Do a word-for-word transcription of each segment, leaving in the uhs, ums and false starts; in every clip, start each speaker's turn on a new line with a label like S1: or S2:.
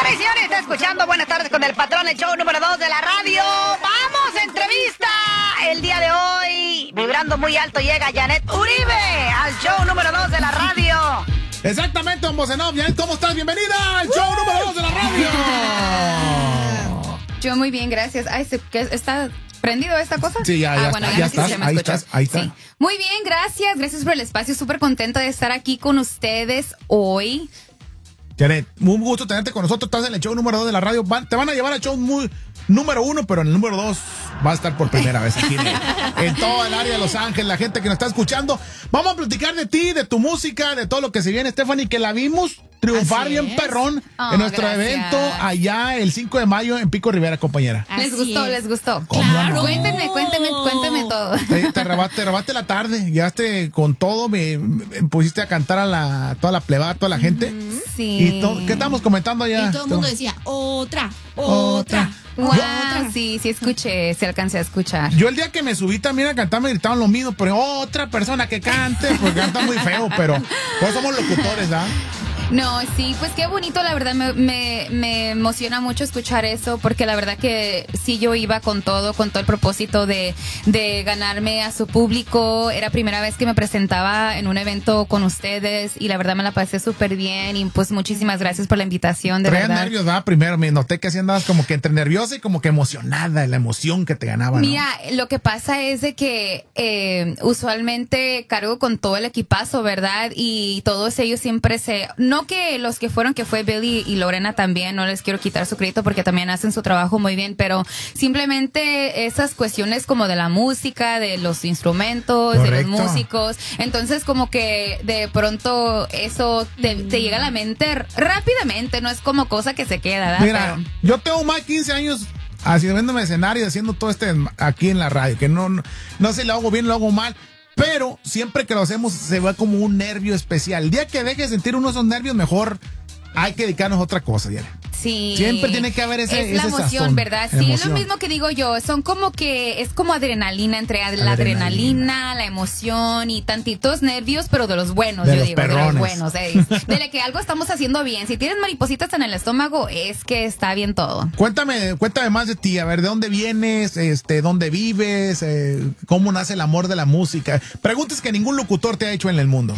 S1: Señoras y señores, está escuchando Buenas Tardes con el Patrón, el show número dos de la radio. ¡Vamos, entrevista! El día de hoy, vibrando muy alto, llega Janet Uribe al show número dos de la radio.
S2: Exactamente, don Bocenov. Janet, ¿cómo estás? Bienvenida al show número dos de la radio.
S3: Yo muy bien, gracias. Ay, ¿qué, ¿está prendido esta cosa?
S2: Sí, ya, ya,
S3: ah, bueno,
S2: está,
S3: ya,
S2: ya
S3: no sé
S2: estás,
S3: si se me
S2: ahí
S3: escucha.
S2: estás, ahí está.
S3: Sí. Muy bien, gracias. Gracias por el espacio. Súper contenta de estar aquí con ustedes hoy.
S2: Janet, un gusto tenerte con nosotros. Estás en el show número dos de la radio. Van, te van a llevar al show muy, número uno, pero en el número dos va a estar por primera vez aquí en, en toda el área de Los Ángeles, la gente que nos está escuchando. Vamos a platicar de ti, de tu música, de todo lo que se viene, Stephanie, que la vimos triunfar
S4: Así
S2: bien
S4: es.
S2: perrón
S3: Oh,
S2: en nuestro
S3: gracias.
S2: evento allá el cinco de mayo en Pico Rivera, compañera.
S3: ¿Les
S4: Así
S3: gustó?
S4: es.
S3: ¿Les gustó?
S2: ¿Cómo
S4: Claro.
S2: no?
S3: Cuéntenme, cuéntenme, cuéntenme todo.
S2: Te, te, robaste, te robaste la tarde, llegaste con todo, me, me pusiste a cantar a la, toda la plebada, toda la gente.
S3: Sí.
S2: Y to, ¿qué estamos comentando allá?
S4: Y todo el mundo decía, otra, otra,
S3: Wow,
S4: otra.
S3: sí, sí escuché, sí alcancé a escuchar.
S2: Yo el día que me subí también a cantar me gritaban lo mismo, pero otra persona que cante, porque canta muy feo, pero todos somos locutores, ¿ah?
S3: No, sí, pues qué bonito, la verdad me, me, me emociona mucho escuchar eso, porque la verdad que sí, yo iba con todo, con todo el propósito de, de ganarme a su público. Era primera vez que me presentaba en un evento con ustedes y la verdad me la pasé súper bien y pues muchísimas gracias por la invitación, de
S2: Traías
S3: verdad.
S2: nervios, ¿verdad? Primero me noté que así andabas como que entre nerviosa y como que emocionada, la emoción que te ganaba, ¿no?
S3: Mira, lo que pasa es de que eh, usualmente cargo con todo el equipazo, ¿verdad? Y todos ellos siempre se... No que los que fueron, que fue Billy y Lorena también, no les quiero quitar su crédito porque también hacen su trabajo muy bien, pero simplemente esas cuestiones como de la música, de los instrumentos,
S2: Correcto.
S3: de los músicos, entonces como que de pronto eso te, te llega a la mente r- rápidamente, no es como cosa que se queda, ¿verdad?
S2: Mira,
S3: Pero-
S2: yo tengo más de quince años haciéndome escenario, haciendo todo este aquí en la radio, que no, no, no sé si lo hago bien, lo hago mal, pero siempre que lo hacemos se va como un nervio especial. El día que deje de sentir uno de esos nervios, mejor hay que dedicarnos a otra cosa, Diana.
S3: Sí.
S2: Siempre tiene que haber ese-
S3: Es la
S2: ese
S3: emoción,
S2: sazón,
S3: ¿verdad?
S2: la
S3: Sí, es
S2: emoción.
S3: lo mismo que digo yo. Son como que, es como adrenalina, entre ad- la
S2: Adrenalina.
S3: adrenalina, la emoción y tantitos nervios, pero de los buenos,
S2: De
S3: yo
S2: los
S3: digo, de
S2: perrones.
S3: los buenos. Eh. De que algo estamos haciendo bien. Si tienes maripositas en el estómago, es que está bien todo.
S2: Cuéntame, cuéntame más de ti, a ver, ¿de dónde vienes? Este, ¿dónde vives? Eh, ¿Cómo nace el amor de la música? Preguntas que ningún locutor te ha hecho en el mundo.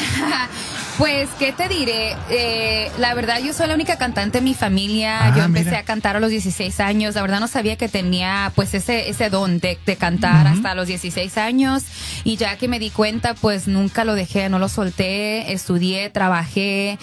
S3: Pues, ¿qué te diré? Eh, la verdad, yo soy la única cantante en mi familia.
S2: Ah,
S3: yo empecé
S2: mira.
S3: a cantar a los dieciséis años. La verdad, no sabía que tenía, pues, ese, ese don de, de cantar hasta los dieciséis años. Y ya que me di cuenta, pues, nunca lo dejé, no lo solté. Estudié, trabajé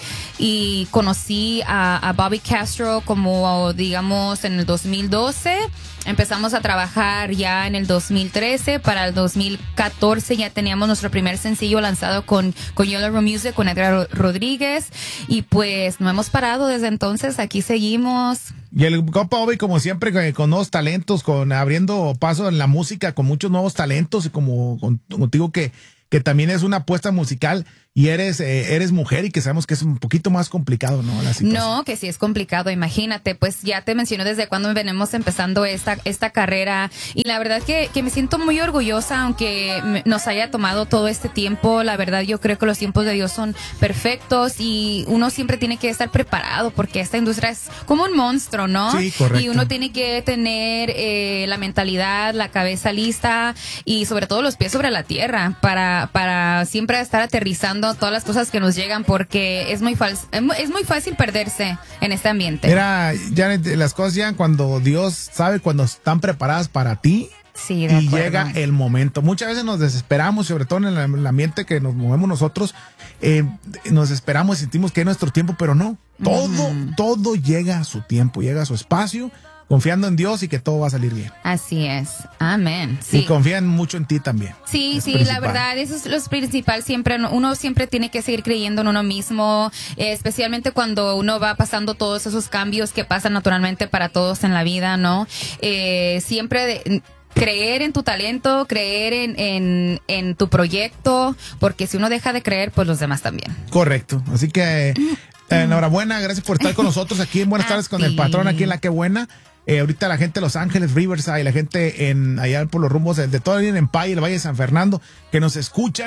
S3: y conocí a, a Bobby Castro como, digamos, en el dos mil doce. Empezamos a trabajar ya en el dos mil trece. Para el dos mil catorce ya teníamos nuestro primer sencillo lanzado con, con Yellow Room Music, con Edgar Ro- Rodríguez. Y pues no hemos parado desde entonces. Aquí seguimos.
S2: Y el compa Bobby, como siempre, con- con nuevos talentos, con abriendo paso en la música, con muchos nuevos talentos, y como con- contigo que, que también es una apuesta musical y eres, eh, eres mujer y que sabemos que es un poquito más complicado, ¿no? La situación.
S3: No, que sí es complicado, imagínate, pues ya te mencioné desde cuando venimos empezando esta esta carrera y la verdad que, que me siento muy orgullosa, aunque me- nos haya tomado todo este tiempo. La verdad yo creo que los tiempos de Dios son perfectos y uno siempre tiene que estar preparado porque esta industria es como un monstruo, ¿no?
S2: Sí, correcto.
S3: Y uno tiene que tener eh, la mentalidad, la cabeza lista y sobre todo los pies sobre la tierra para, para siempre estar aterrizando todas las cosas que nos llegan porque es muy, fal- es muy- es muy fácil perderse en este ambiente.
S2: Era, Janet, las cosas llegan cuando Dios sabe cuando están preparadas para ti.
S3: Sí, de
S2: Y
S3: acuerdo.
S2: llega el momento. Muchas veces nos desesperamos, sobre todo en el, el ambiente que nos movemos nosotros, eh, nos esperamos y sentimos que es nuestro tiempo, pero no. Todo, todo llega a su tiempo, llega a su espacio, confiando en Dios y que todo va a salir bien.
S3: Así es. Amén.
S2: Y
S3: Sí.
S2: confían mucho en ti también.
S3: Sí,
S2: Es
S3: sí,
S2: principal.
S3: la verdad, eso es lo principal. Siempre, uno siempre tiene que seguir creyendo en uno mismo, eh, especialmente cuando uno va pasando todos esos cambios que pasan naturalmente para todos en la vida, ¿no? Eh, siempre de, creer en tu talento, creer en, en, en tu proyecto, porque si uno deja de creer, pues los demás también.
S2: Correcto. Así que eh, enhorabuena, gracias por estar con nosotros aquí en Buenas
S3: A
S2: tardes con
S3: ti.
S2: el patrón, aquí en La Que Buena. Eh, ahorita la gente de Los Ángeles, Riverside, la gente en allá por los rumbos de, de todo el Empire, el Valle de San Fernando, que nos escuchan.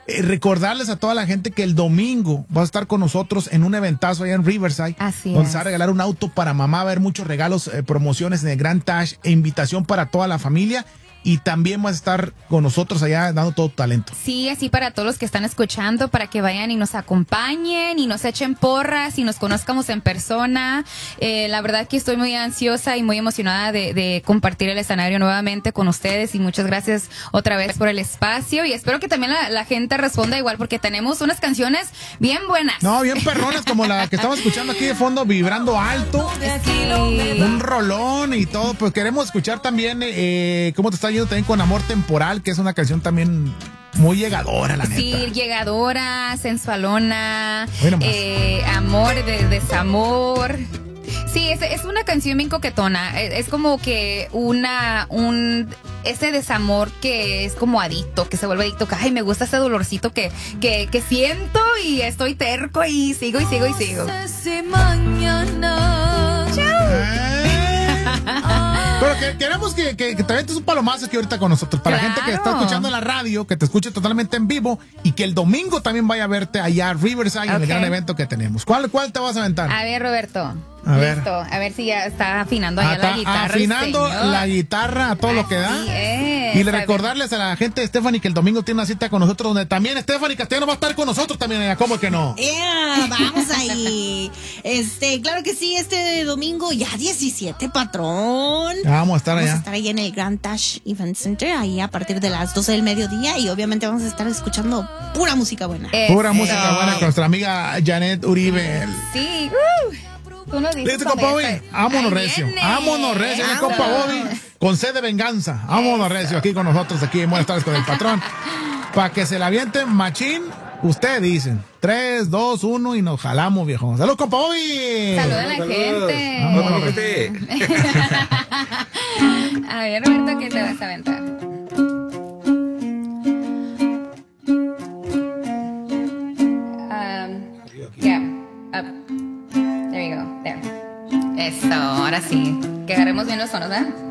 S2: Eh, recordarles a toda la gente que el domingo va a estar con nosotros en un eventazo allá en Riverside.
S3: Así
S2: donde
S3: es.
S2: se va a regalar un auto para mamá, va a haber muchos regalos, eh, promociones en el Grand Tash e invitación para toda la familia. Y también vas a estar con nosotros allá dando todo tu talento.
S3: Sí, así para todos los que están escuchando, para que vayan y nos acompañen y nos echen porras y nos conozcamos en persona. Eh, la verdad que estoy muy ansiosa y muy emocionada de, de compartir el escenario nuevamente con ustedes y muchas gracias otra vez por el espacio y espero que también la, la gente responda igual porque tenemos unas canciones bien buenas.
S2: No, bien perronas como la que estamos escuchando aquí de fondo, vibrando alto.
S3: Sí.
S2: Un rolón y todo, pues queremos escuchar también eh, cómo te está yendo también con Amor Temporal, que es una canción también muy llegadora, la neta.
S3: Sí, llegadora, sensualona,
S2: Hoy nomás.
S3: eh, amor, de, desamor. Sí, es, es una canción bien coquetona. Es, es como que una, un, ese desamor que es como adicto, que se vuelve adicto. Que, ay, me gusta ese dolorcito que, que, que siento y estoy terco y sigo y sigo y sigo.
S2: Pero que, queremos que, que, que te avientes un palomazo aquí ahorita con nosotros. Para
S3: Claro.
S2: la gente que está escuchando en la radio, que te escuche totalmente en vivo y que el domingo también vaya a verte allá a Riverside en el
S3: Ok.
S2: gran evento que tenemos. ¿Cuál, cuál te vas a aventar?
S3: A ver, Roberto.
S2: A ver.
S3: Listo. A ver si ya está afinando allá
S2: Ata-
S3: la guitarra. el
S2: afinando
S3: señor.
S2: la guitarra a todo lo que da.
S3: Así es.
S2: Y le
S3: A ver.
S2: recordarles a la gente de Stephanie que el domingo tiene una cita con nosotros, donde también Stephanie Castellano va a estar con nosotros también allá. ¿Cómo que no?
S4: Yeah, vamos ahí. Este, claro que sí, este domingo ya diecisiete, patrón.
S2: Ya vamos a estar
S4: Vamos a
S2: allá.
S4: estar ahí en el Grand Tash Event Center, ahí a partir de las doce del mediodía y obviamente vamos a estar escuchando pura música buena.
S3: Eso.
S2: Pura música buena con nuestra amiga Janet Uribe.
S3: Sí. Uh, tú nos dices
S2: Listo,
S3: cuando
S2: compa
S3: ya
S2: Bobby.
S3: esté.
S2: Vámonos
S3: Ahí
S2: recio.
S3: viene.
S2: Vámonos recio, mi
S3: Eso.
S2: compa Bobby. Con sed de venganza. Vámonos recio aquí con nosotros, aquí en Buenas tardes con el patrón. Para que se la avienten machín, ustedes dicen. tres, dos, uno y nos jalamos, viejo. ¡Salud, compa Bobby!
S3: Saluda a la gente.
S2: Vámonos.
S3: A ver, Roberto, ¿qué te vas a aventar? Um, yeah, up. There you go, there. Eso, ahora sí. Que agarremos bien los tonos, ¿verdad?